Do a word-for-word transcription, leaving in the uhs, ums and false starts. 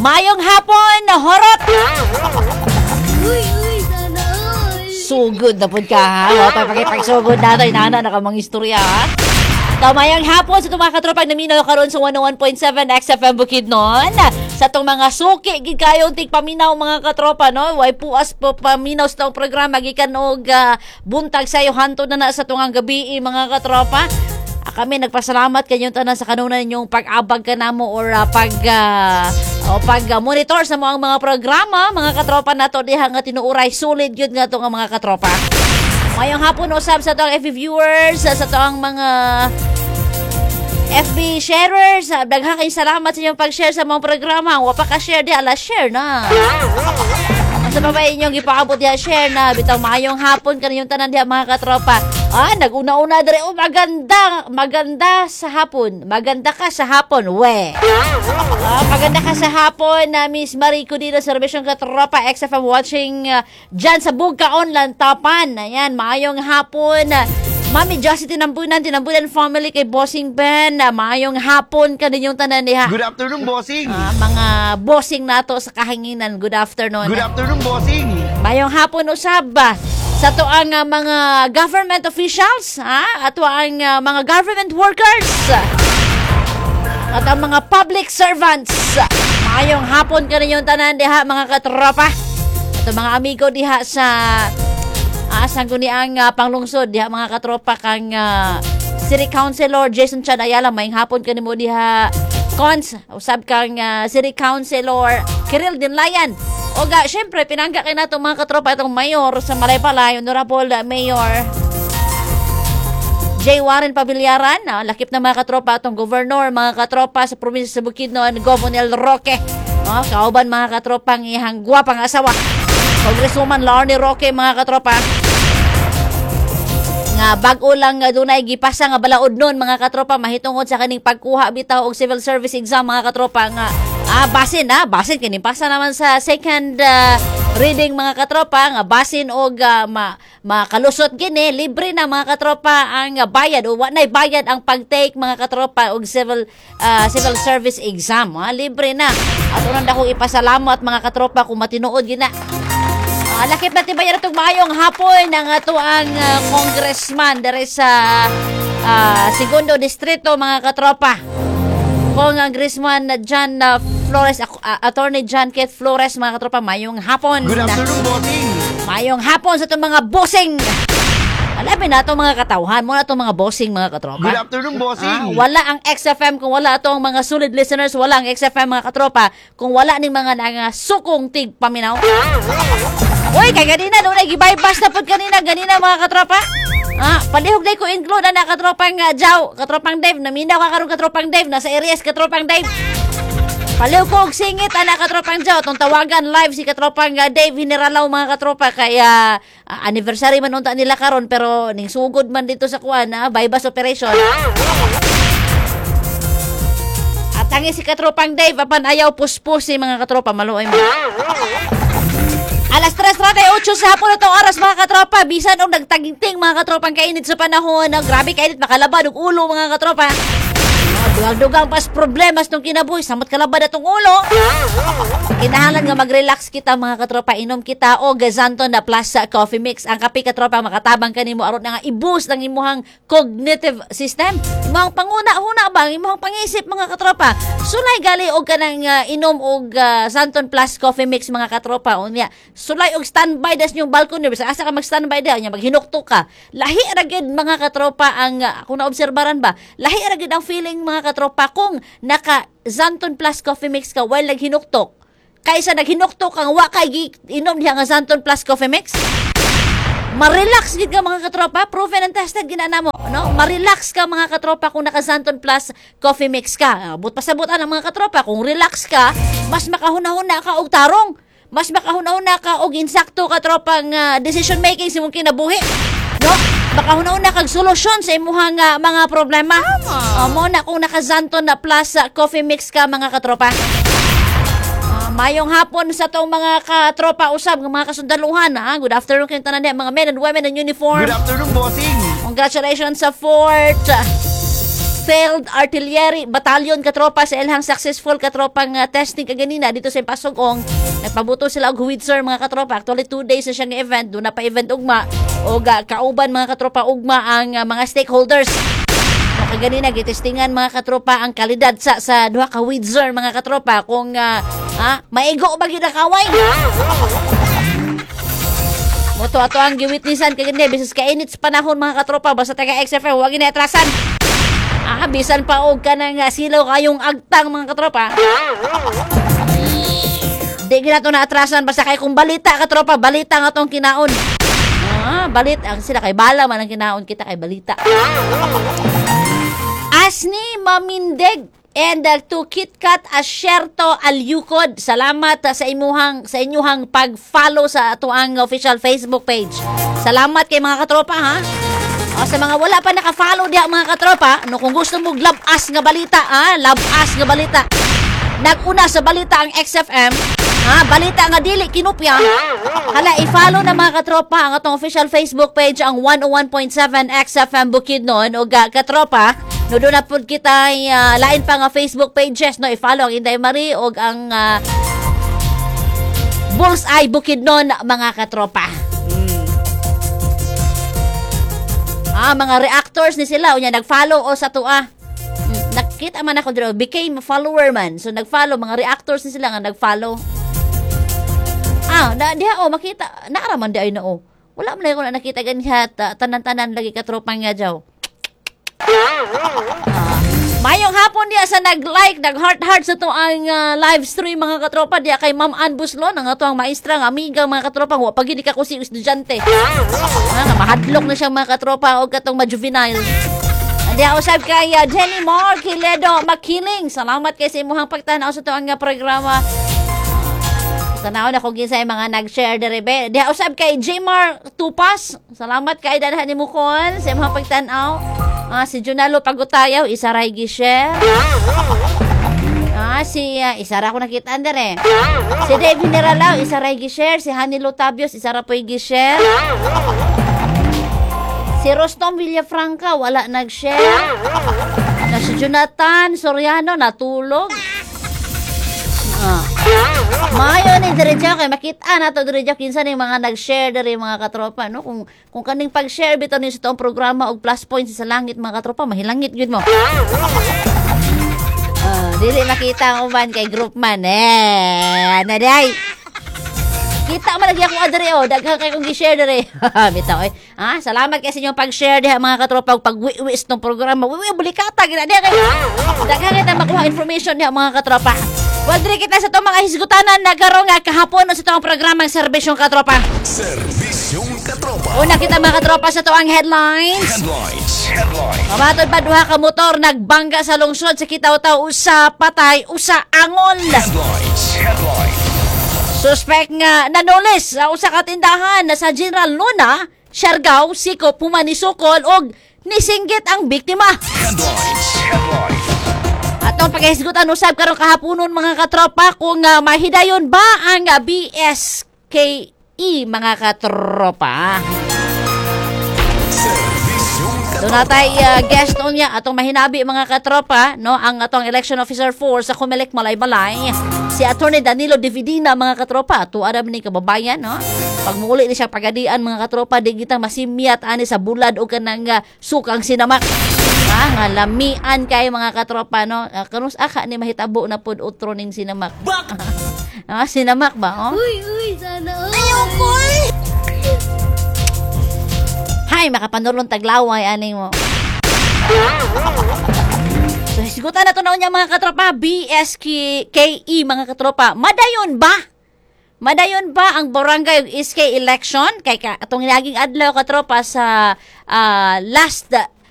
Mayong hapon, horot! Uy, uy, sana all. Sugod na po ka, ha? Wala tayo pakipagsugod natin, nana, nakamang istorya, ha? Tamayang hapon sa itong mga katropang naminaw karon sa one oh one point seven X F M Bukidnon. Sa itong mga suki, gid kayong tigpaminaw mga katropa, no? Way puas po paminaw sa itong programa, gikan og uh, buntag sayo hanto na na sa itong gabi, mga katropa. Ah, kami nagpasalamat kanyong tanan sa kanuna ninyong pag-abag ka namo or uh, pag uh, o pag uh, monitor sa mga mga programa, mga katropa nato diha nga tinuuray solid gyud nga itong mga katropa. Ngayong hapon usab sa itong F B viewers, sa itong mga F B sharers, daghang kayong salamat sa inyong pag-share sa mga programa. Wa pa ka-share di, ala share na. Sa babae inyong ipaabot diha, share na. Bitaw maayong hapon kaninyong tanan diha mga katropa. Ah, naguna-una dire, oh, maganda, maganda sa hapon. Maganda ka sa hapon, we. Ah, maganda ka sa hapon na uh, Miss Marico dito sa Serbisyong Katropa X F M watching uh, dyan sa Bugka Online Tapan. Ayan, maayong hapon. Uh, Mami Josie Tinambunan, Tinambunan family kay Bossing Ben. Uh, maayong hapon kaninyong tanan diha. Good afternoon, Bossing. Ah, mga bossing nato sa kahanginan. Good afternoon. Good afternoon, Bossing. Maayong hapon usab uh, sa to ang uh, mga government officials, ha? Ato ang uh, mga government workers. At ang mga public servants. Maayong hapon kaninyong tanan diha mga katropa. At mga amigo diha sa asang uh, ang uh, panglungsod diha mga katropa kang uh, City Councilor Jason Chad Ayala. Maayong hapon kanimo diha Cons. Usab kang uh, City Councilor Kiril Dinlayan. O ga, syempre, pinangga kayo na itong mga katropa, itong mayor sa Malaypalay, Honorable Mayor J. Warren Pabilyaran, ah, lakip na mga katropa, itong governor, mga katropa sa probinsya sa Bukidnon, Governor Roque, ah, kauban mga katropa, ng ihang guwapang asawa, Congresswoman Lorne Roque, mga katropa, nga bago lang nga dunay gipasa nga balaod nun mga katropa mahitungod sa kaning pagkuha bitaw og civil service exam mga katropa nga ah basin ah basin kini pasa naman sa second uh, reading mga katropa nga basin og uh, ma, makalusot gini libre na mga katropa ang uh, bayad o wa nay bayad ang pag-take mga katropa og civil uh, civil service exam ah, libre na at unang dako ipasalamat mga katropa kung matinuod gina. Uh, lakip natin bayan itong maayong hapon ng ato ang uh, congressman dari sa uh, segundo distrito mga katropa. Congressman John uh, Flores, uh, Attorney John Keith Flores mga katropa, maayong hapon. Good afternoon, Bossing. Maayong hapon sa itong mga bossing. Alamin na itong mga katauhan mo na itong mga bossing mga katropa. Good afternoon, Bossing. Ah, wala ang X F M kung wala itong mga solid listeners, wala ang X F M mga katropa kung wala ning mga nga sukong tig paminaw. Uy, kay ganina doon ay gibaybas na po kanina, ganina mga katropa. Ah, palihog day ko include na katropang uh, Jaw, katropang Dave, naminaw ka karon katropang Dave, nasa areas katropang Dave. Palihog ko og singit ana katropang Jaw, tong tawagan live si katropang uh, Dave Hineralaw mga katropa kaya uh, anniversary man unta nila karon pero ning sugod man dito sa kuan na uh, bypass operation. At ang si katropang Dave apan ayaw puspos si mga katropa maluoy mo. Alas tres thirty-eight sa hapon itong oras mga katropa. Bisan o nagtaginting mga katropang kainit sa panahon. No? Grabe kainit, makalabad ng ulo mga katropa. Dugang-dugang pas problemas nung kinabuhi. Samot kalabad atong ulo. Kinahanglan nga mag-relax kita mga katropa. Inom kita o Gazanton na Plus Coffee Mix. Ang kape katropa makatabang kanimo aron nga i-boost ang imuhang cognitive system. Imuhang panguna-una ba? Imuhang pangisip mga katropa. Sulay gali og kanang uh, inom og uh, Zanton Plus Coffee Mix mga katropa. Unya, sulay og standby das yung balcony. Basta asa ka mag-standby da, nya maghinukto ka. Lahi ra gid mga katropa ang uh, kung naobserbaran ba, lahi ra gid ang feeling mga katropa kung naka Zanton Plus Coffee Mix ka while naghinuktok. Kaysa naghinuktok kang wa kay inom diha nga Zanton Plus Coffee Mix. Ma-relax gid ka mga katropa, proven and tested ginana mo, no? Ma-relax ka mga katropa kung naka Zanton Plus Coffee Mix ka. But pasabutan ang mga katropa kung relax ka, mas makahuna-huna ka og tarong. Mas makahuna-huna ka og insakto katropang uh, decision making sa imong kinabuhi. No? Makahuna-huna kag solusyon sa imong uh, mga problema. Uh, mo na kung naka Zanton na Plus uh, Coffee Mix ka mga katropa. Mayong hapon sa tong mga katropa usab ng mga kasundaluhan. Ha? Good afternoon kayong tanan mga men and women in uniform. Good afternoon, Bossing. Congratulations sa fourth Field Artillery Battalion katropa sa ilhang successful katropang uh, testing kaganina dito sa Pasugong. Nagpabuto sila og huwid sir mga katropa. Actually two days na siya nga event, do na pa event ugma o uh, kauban mga katropa ugma ang uh, mga stakeholders. Kaganina gitestingan mga katropa ang kalidad sa sa duha ka huwid sir mga katropa kung uh, ha, maigo ba gyud kaway. Moto ato ang giwitnisan kaganda bisis kainit sa panahon mga katropa basta taga X F M wag na atrasan. Ah, bisan pa og kanang uh, silaw kayong agtang mga katropa. Di gina to na atrasan basta kay kung balita katropa, balita nga tong kinaon. Ah, balit ang sila kay bala man ang kinaon kita kay balita. Asni Mamindig and uh, to KitKat Asherto Alyukod. Salamat uh, sa imuhang sa inyuhang pag-follow sa atuang official Facebook page. Salamat kay mga katropa ha. O, sa mga wala pa naka-follow diha mga katropa, no kung gusto mo labas nga balita ha, labas nga balita. Naguna sa balita ang X F M, ha, balita nga dili kinupya. Hala i-follow na mga katropa ang atong official Facebook page ang one oh one point seven X F M Bukidnon o uh, katropa. No do na pud kita uh, lain pa nga Facebook pages no i-follow ang Inday Marie og ang uh, Bullseye Bukidnon mga katropa. Mm. Ah mga reactors ni sila unya nag-follow o sa tuwa. Mm, nakita man ako dito became a follower man. So nag-follow mga reactors ni sila nga nag-follow. Ah na diha oh makita naaraman di ay na oh. Wala man ko na nakita ganyan uh, tanan-tanan lagi katropang nga jaw. Uh, mayong hapon diya sa nag-like, nag-heart-heart sa to ang uh, live stream mga katropa diya kay Ma'am Ann Buslon, ang ato ang maestra, ang amiga mga katropa, wa pag hindi ka kusi estudyante. Ah, mahadlok na siyang mga katropa o katong ma-juvenile. Diya usab kay uh, Jenny Moore Kiledo Makiling. Salamat kay sa imuhang pagtanaw sa to ang uh, programa. Tanaw na kung ginsay mga nag-share dere be. Diya usab kay Jmar Tupas. Salamat kay danahan ni Mukon sa imuhang pagtanaw. Ah, si Junalo Pagutayaw, isa ray gi-share. Ah, si uh, isa ra ko nakita andere. Si Dave Generalaw, isa ray gi-share. Si Hanilo Tabios, isa ra po'y gi-share. Si Rostom Villafranca, wala nag-share. Na si Jonathan Soriano, natulog. Ah. Mayo ni diretso kay makita na to diretso kinsa ning mga nag-share diri mga katropa no kung kung kaning pag-share bitaw ni sa tong programa og plus points sa langit mga katropa mahilangit gyud mo. Ah, dili makita ang uban kay group man eh. Na day. Kita man lagi ako adre oh, daghang kay kong gi-share diri. Bitaw eh. Ah, salamat kay sa inyong pag-share diha mga katropa og pag-wiwis tong programa. Wiwi bulikata gina diha kay. Daghang kita makuha information diha mga katropa. Well, diri kita sa itong mga hisgutanan nagkaroon nga kahapon sa itong programang Serbisyong Katropa. Serbisyong Katropa. Una kita mga katropa sa itong headlines. Headlines. Headlines. Mamatod pa duha ka motor nagbangga sa lungsod sa Kitaw-Taw usa patay usa angol. Headlines. Headlines. Suspect nga nanulis sa usa ka tindahan na sa General Luna, Siargao, Siko, Pumanisukol og nisinggit ang biktima. Headlines. Headlines. Atong paghisgutan usab karon kahaponon mga katropa kung uh, mahidayon ba ang uh, B S K E mga katropa. Serbisyong So Katropa. natay uh, guest unya atong mahinabi mga katropa no ang atong election officer four sa Comelec Malaybalay si Attorney Danilo Dividina mga katropa ato ara ni kababayan no pagmuli ni siya pagadian mga katropa di kita masimyat ani sa bulad o kanang uh, sukang sinamak. Ah, nga lamian kay mga katropa no. Uh, kanus aka ni mahitabo na pud utro ning sinamak. Ah, sinamak ba oh? Uy, uy, sana all. Ayaw ko. Hay, makapanulong taglaway aning mo. So, sigutan na to na unya mga katropa, B S K E mga katropa. Madayon ba? Madayon ba ang barangay S K election? Kay ka, atong naging adlaw katropa sa uh, last